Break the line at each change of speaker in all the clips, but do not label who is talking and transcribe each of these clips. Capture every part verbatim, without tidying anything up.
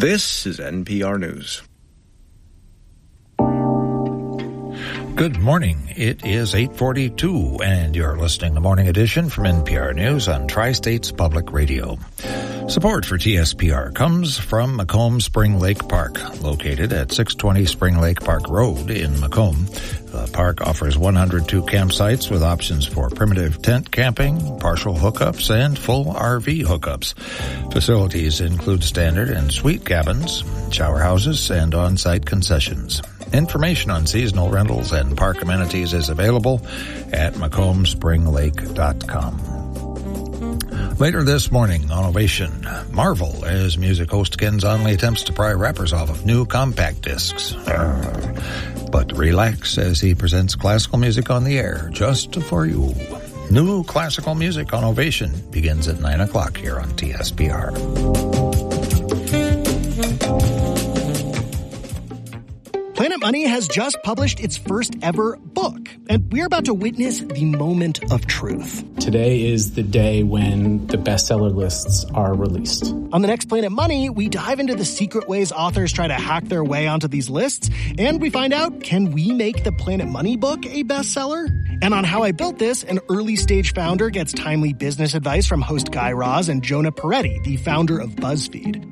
This is N P R News.
Good morning. It is eight forty-two, and you're listening to Morning Edition from N P R News on Tri-States Public Radio. Support for T S P R comes from Macomb Spring Lake Park, located at six twenty Spring Lake Park Road in Macomb. The park offers one hundred two campsites with options for primitive tent camping, partial hookups, and full R V hookups. Facilities include standard and suite cabins, shower houses, and on-site concessions. Information on seasonal rentals and park amenities is available at macomb spring lake dot com. Later this morning on Ovation, Marvel as music host Ken Zonley attempts to pry rappers off of new compact discs. But relax as he presents classical music on the air just for you. New classical music on Ovation begins at nine o'clock here on T S P R.
Planet Money has just published its first ever book, and we're about to witness the moment of truth.
Today is the day when the bestseller lists are released.
On the next Planet Money, we dive into the secret ways authors try to hack their way onto these lists, and we find out, can we make the Planet Money book a bestseller? And on How I Built This, an early-stage founder gets timely business advice from host Guy Raz and Jonah Peretti, the founder of BuzzFeed.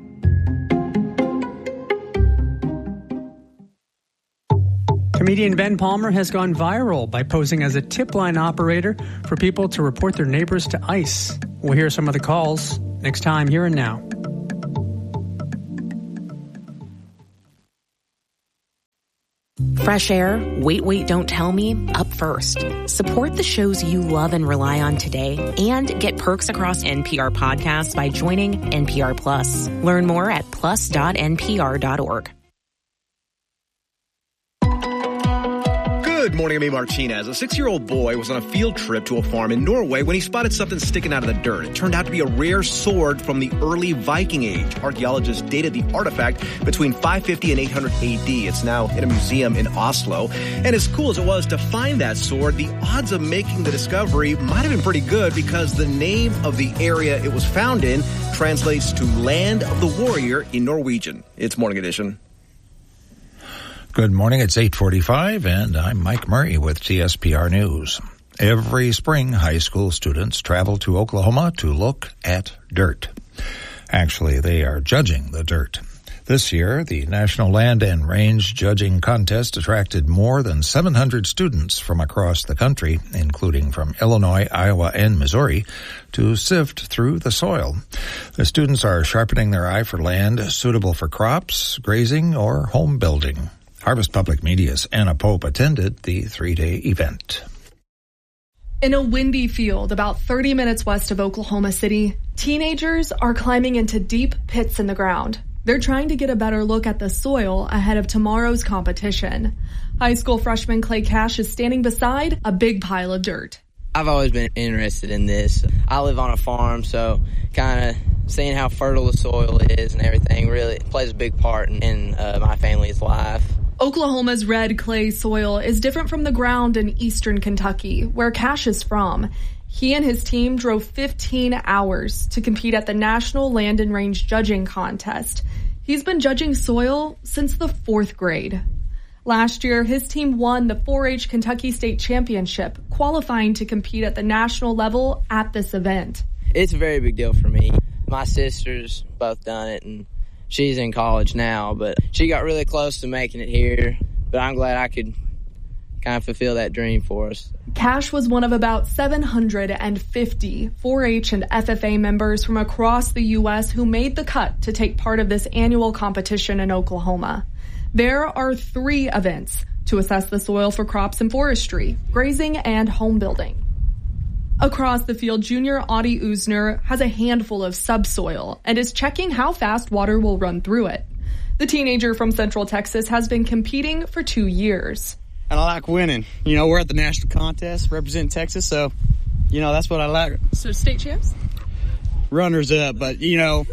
Comedian Ben Palmer has gone viral by posing as a tip line operator for people to report their neighbors to ICE. We'll hear some of the calls next time, Here and Now.
Fresh air, Wait, Wait, Don't Tell Me, up first. Support the shows you love and rely on today and get perks across N P R podcasts by joining N P R Plus. Learn more at plus dot n p r dot org.
Good morning, I'm A. Martinez. A six-year-old boy was on a field trip to a farm in Norway when he spotted something sticking out of the dirt. It turned out to be a rare sword from the early Viking Age. Archaeologists dated the artifact between five fifty and eight hundred A D. It's now in a museum in Oslo. And as cool as it was to find that sword, the odds of making the discovery might have been pretty good because the name of the area it was found in translates to Land of the Warrior in Norwegian. It's Morning Edition.
Good morning. It's eight forty-five, and I'm Mike Murray with T S P R News. Every spring, high school students travel to Oklahoma to look at dirt. Actually, they are judging the dirt. This year, the National Land and Range Judging Contest attracted more than seven hundred students from across the country, including from Illinois, Iowa, and Missouri, to sift through the soil. The students are sharpening their eye for land suitable for crops, grazing, or home building. Harvest Public Media's Anna Pope attended the three-day event.
In a windy field about thirty minutes west of Oklahoma City, teenagers are climbing into deep pits in the ground. They're trying to get a better look at the soil ahead of tomorrow's competition. High school freshman Clay Cash is standing beside a big pile of dirt.
I've always been interested in this. I live on a farm, so kind of seeing how fertile the soil is and everything really plays a big part in, in uh, my family's life.
Oklahoma's red clay soil is different from the ground in eastern Kentucky, where Cash is from. He and his team drove fifteen hours to compete at the National Land and Range Judging Contest. He's been judging soil since the fourth grade. Last year, his team won the four H Kentucky State Championship, qualifying to compete at the national level at this event.
It's a very big deal for me. My sisters both done it, and she's in college now, but she got really close to making it here. But I'm glad I could kind of fulfill that dream for us.
Cash was one of about seven hundred fifty four H and F F A members from across the U S who made the cut to take part of this annual competition in Oklahoma. There are three events to assess the soil for crops and forestry, grazing, and home building. Across the field, junior Audie Usner has a handful of subsoil and is checking how fast water will run through it. The teenager from Central Texas has been competing for two years.
And I like winning. You know, we're at the national contest representing Texas, so, you know, that's what I like.
So state champs?
Runners up, but, you know,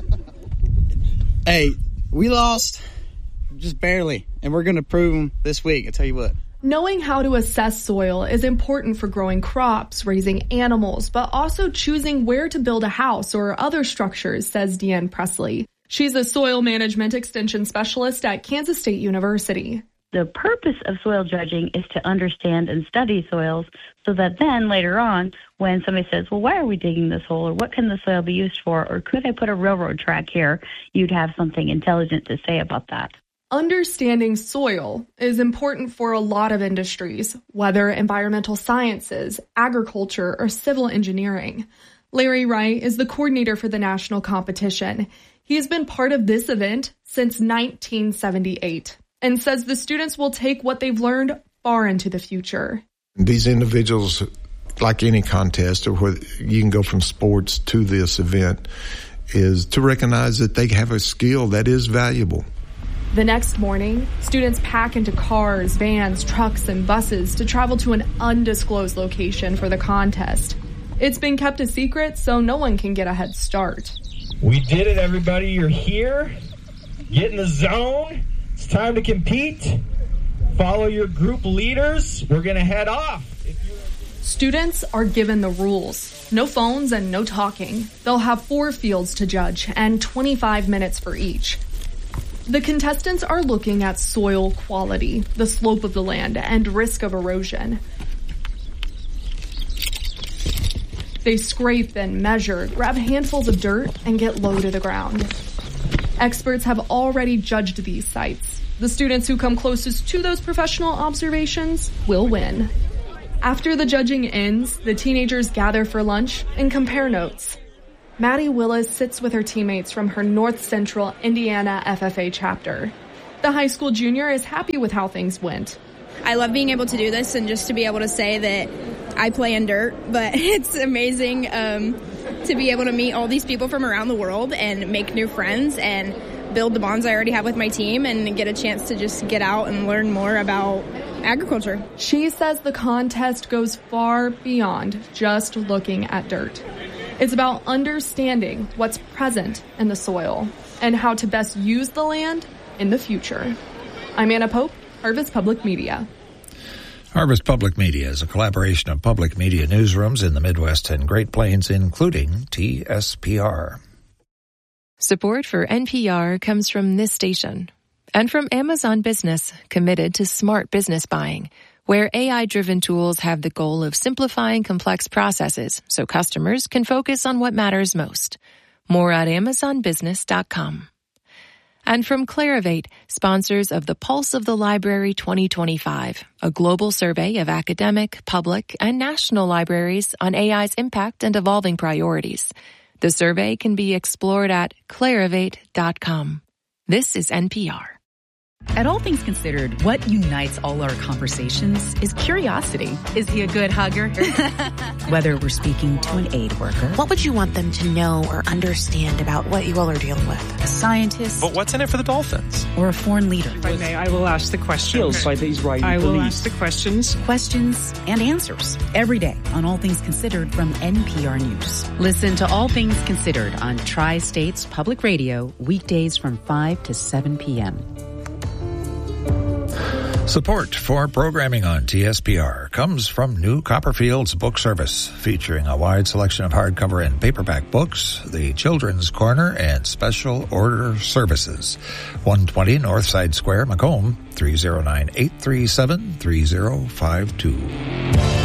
hey, we lost just barely, and we're going to prove them this week, I tell you what.
Knowing how to assess soil is important for growing crops, raising animals, but also choosing where to build a house or other structures, says Deanne Presley. She's a soil management extension specialist at Kansas State University.
The purpose of soil judging is to understand and study soils so that then later on, when somebody says, well, why are we digging this hole, or what can the soil be used for, or could I put a railroad track here, you'd have something intelligent to say about that.
Understanding soil is important for a lot of industries, whether environmental sciences, agriculture, or civil engineering. Larry Wright is the coordinator for the national competition. He's been part of this event since nineteen seventy-eight. And says the students will take what they've learned far into the future.
These individuals, like any contest or whether you can go from sports to this event, is to recognize that they have a skill that is valuable.
The next morning, students pack into cars, vans, trucks, and buses to travel to an undisclosed location for the contest. It's been kept a secret, so no one can get a head start.
We did it, everybody. You're here. Get in the zone. It's time to compete. Follow your group leaders. We're going to head off.
Students are given the rules. No phones and no talking. They'll have four fields to judge and twenty-five minutes for each. The contestants are looking at soil quality, the slope of the land, and risk of erosion. They scrape and measure, grab handfuls of dirt, and get low to the ground. Experts have already judged these sites. The students who come closest to those professional observations will win. After the judging ends, the teenagers gather for lunch and compare notes. Maddie Willis sits with her teammates from her North Central Indiana F F A chapter. The high school junior is happy with how things went.
I love being able to do this and just to be able to say that I play in dirt, but it's amazing um, to be able to meet all these people from around the world and make new friends and build the bonds I already have with my team and get a chance to just get out and learn more about agriculture.
She says the contest goes far beyond just looking at dirt. It's about understanding what's present in the soil and how to best use the land in the future. I'm Anna Pope, Harvest Public Media.
Harvest Public Media is a collaboration of public media newsrooms in the Midwest and Great Plains, including T S P R.
Support for N P R comes from this station and from Amazon Business, committed to smart business buying, where A I-driven tools have the goal of simplifying complex processes so customers can focus on what matters most. More at amazon business dot com. And from Clarivate, sponsors of the Pulse of the Library twenty twenty-five, a global survey of academic, public, and national libraries on A I's impact and evolving priorities. The survey can be explored at clarivate dot com. This is N P R.
At All Things Considered, what unites all our conversations is curiosity. Is he a good hugger? Whether we're speaking to an aid worker.
What would you want them to know or understand about what you all are dealing with?
A scientist.
But what's in it for the dolphins?
Or a foreign leader.
If I may, I will ask the questions.
By the Israeli
I will
police.
ask the questions.
Questions and answers. Every day on All Things Considered from N P R News. Listen to All Things Considered on Tri-States Public Radio, weekdays from five to seven p.m.
Support for programming on T S P R comes from New Copperfield's Book Service, featuring a wide selection of hardcover and paperback books, the Children's Corner, and special order services. one twenty Northside Square, Macomb, three oh nine, eight three seven, three oh five two.